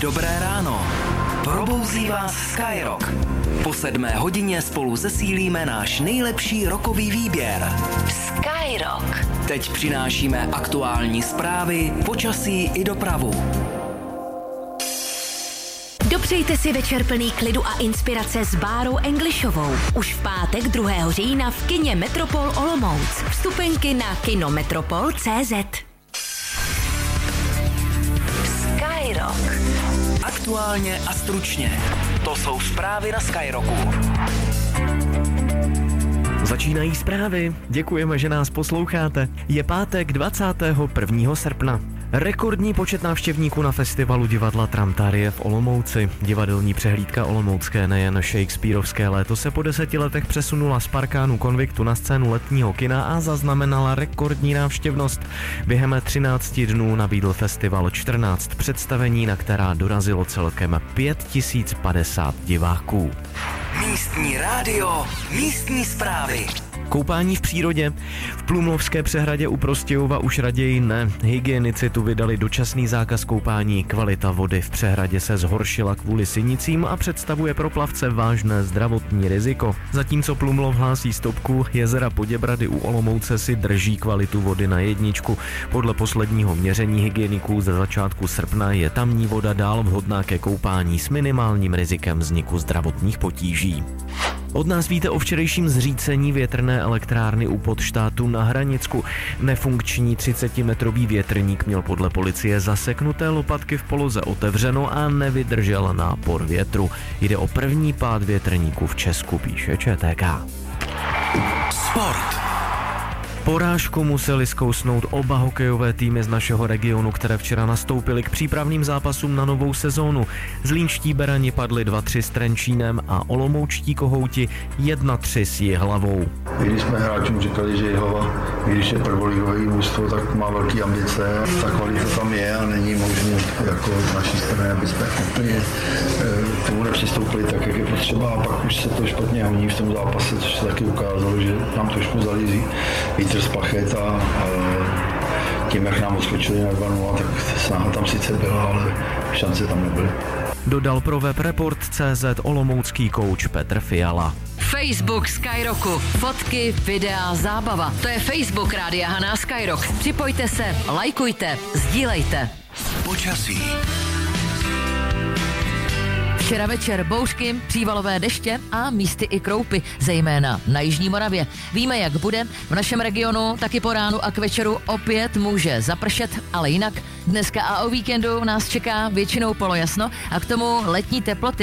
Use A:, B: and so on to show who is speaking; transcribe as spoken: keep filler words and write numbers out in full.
A: Dobré ráno. Probouzí vás Skyrock. Po sedmé hodině spolu zesílíme náš nejlepší rockový výběr. Skyrock. Teď přinášíme aktuální zprávy, počasí i dopravu.
B: Dopřejte si večer plný klidu a inspirace s Bárou Englishovou. Už v pátek druhého října v kině Metropol Olomouc. Vstupenky na kinometropol tečka cé zet. Skyrock.
A: Aktuálně a stručně. To jsou zprávy na Skyrocku.
C: Začínají zprávy. Děkujeme, že nás posloucháte. Je pátek dvacátého prvního srpna. Rekordní počet návštěvníků na festivalu divadla Tramtarie v Olomouci. Divadelní přehlídka olomoucké, nejen shakespearovské léto, se po deseti letech přesunula z parkánu Konviktu na scénu letního kina a zaznamenala rekordní návštěvnost. Během třinácti dnů nabídl festival čtrnáct představení, na která dorazilo celkem pět tisíc padesát diváků.
A: Místní rádio, místní zprávy.
C: Koupání v přírodě. V Plumlovské přehradě u Prostějova už raději ne. Hygienici tu vydali dočasný zákaz koupání. Kvalita vody v přehradě se zhoršila kvůli sinicím a představuje pro plavce vážné zdravotní riziko. Zatímco Plumlov hlásí stopku, jezera Poděbrady u Olomouce si drží kvalitu vody na jedničku. Podle posledního měření hygieniků ze začátku srpna je tamní voda dál vhodná ke koupání s minimálním rizikem vzniku zdravotních potíží. Od nás víte o včerejším zřícení větrné elektrárny u Podštátu na Hranicku. Nefunkční třicetimetrový větrník měl podle policie zaseknuté lopatky v poloze otevřeno a nevydržel nápor větru. Jde o první pád větrníku v Česku, píše ČTK.
A: Sport.
C: Porážku museli zkousnout oba hokejové týmy z našeho regionu, které včera nastoupily k přípravným zápasům na novou sezónu. Zlínští berani padli dva tři s Trenčínem a olomoučtí kohouti jedna tři s Jihlavou.
D: Když jsme hráčům říkali, že Jihlava, když je prvoligové mužstvo, tak má velké ambice. Ta kvalita tam je a není možné jako z naší strany, aby jsme úplně k tomu nepřistoupili tak, jak je potřeba. A pak už se to špatně honí v tom zápase, což se taky ukázalo, že nám trošku zalízí vítr z plachet a, a tím, jak nám odskočili na dva nula, tak snaha tam sice byla, ale šance tam nebyly.
C: Dodal pro web report tečka cé zet olomoucký kouč Petr Fiala.
E: Facebook Skyrocku. Fotky, videa, zábava. To je Facebook Rádia Haná Skyrock. Připojte se, lajkujte, sdílejte.
A: Počasí.
E: Včera večer bouřky, přívalové deště a místy i kroupy, zejména na jižní Moravě. Víme, jak bude. V našem regionu taky po ránu a k večeru opět může zapršet, ale jinak dneska a o víkendu nás čeká většinou polojasno a k tomu letní teploty.